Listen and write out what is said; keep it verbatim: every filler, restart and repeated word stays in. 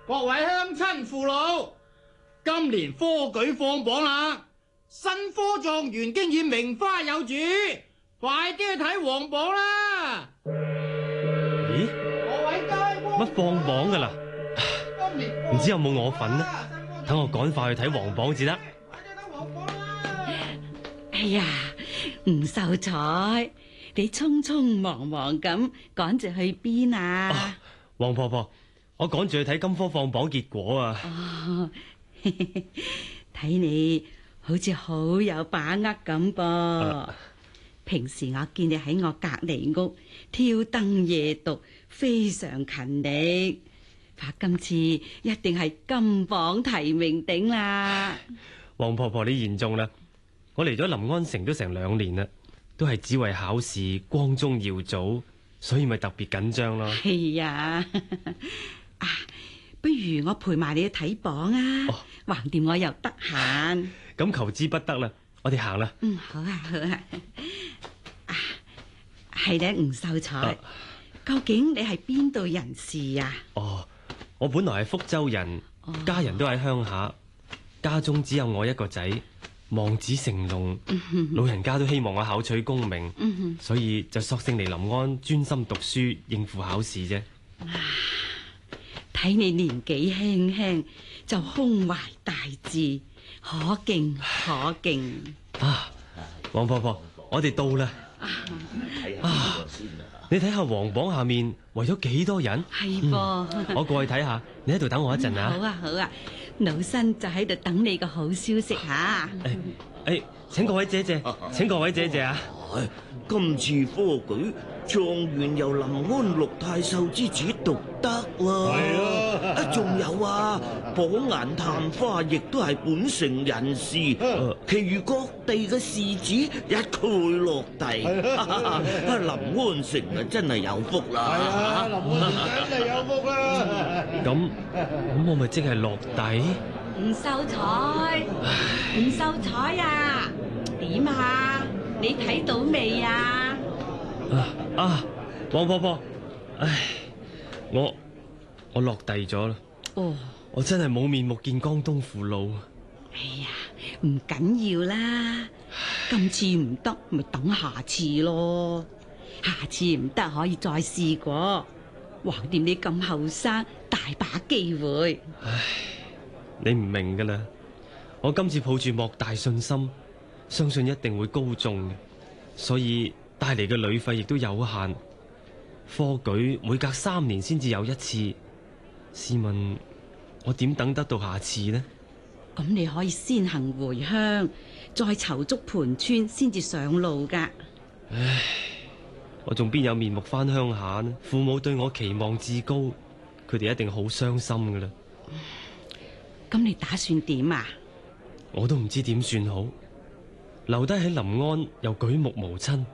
各位鄉親父老，今年科舉放榜啦，新科狀元經已名花有主，快啲去睇皇榜啦！ 咦？ 各位街坊， 乜放榜噶啦？ 今年唔知有冇我份呢？等我趕快去睇皇榜至得。 快啲睇皇榜啦！ 哎呀，吳秀才，你匆匆忙忙咁趕住去邊啊？ 黃婆婆，我趕住去睇金科放榜結果啊！ 哦，睇你好似好有把握咁噃。啊、平時我見你喺我隔籬屋挑燈夜讀，非常勤力。怕今次一定係金榜題名頂啦！ 黃婆婆，你言重啦。我嚟咗臨安城都成兩年啦，都係只為考試光宗耀祖，所以咪特別緊張咯。 係呀，啊，不如我陪埋你去睇榜啊！橫掂、哦、我又得閒。 咁求之不得啦，我哋行啦。 嗯，好啊，好啊。啊，係咧，吳秀才，啊、究竟你係邊度人士啊？ 哦，我本來係福州人，哦、家人都喺鄉下，家中只有我一個仔。望子成龍，嗯、哼老人家都希望我考取功名，嗯、哼所以就索性嚟臨安專心讀書應付考試啫。 睇你年紀輕輕就胸懷大志，可敬可敬。 啊，黃婆婆，我哋到啦。啊，你睇下皇榜下面圍咗幾多人？ 係噃、嗯， 我過去睇下，你喺度等我一陣啊、 嗯。好啊，好啊。老身就喺度等你個好消息吓。 誒誒，請各位姐姐，請各位姐姐啊！ 今次科舉狀元由臨安陸太守之子獨得喎。係啊，仲有啊，榜眼探花亦都係本城人士，其餘各地嘅士子一概落第。臨安城啊，真係有福啦！ 係啊，臨安城真係有福啦！ 咁咁，我咪即係落第？ 吳秀才，吳秀才啊，點啊？你睇到未啊？ 啊啊，黃婆婆，唉，我我落第咗啦。哦，我真係冇面目見江東父老。 哎呀，唔緊要啦，今次唔得咪等下次咯。下次唔得可以再試過，橫掂你咁後生，大把機會。 唉，你唔明噶啦，我今次抱住莫大信心，相信一定會高中嘅，所以帶嚟嘅旅費亦都有限。科舉每隔三年先至有一次，試問我點等得到下次呢？ 咁你可以先行回鄉，再籌足盤川先至上路噶。 唉，我仲邊有面目返鄉下呢？父母對我期望至高，佢哋一定好傷心噶啦。 咁你打算點啊？ 我都唔知點算好，留低喺臨安又舉目無親，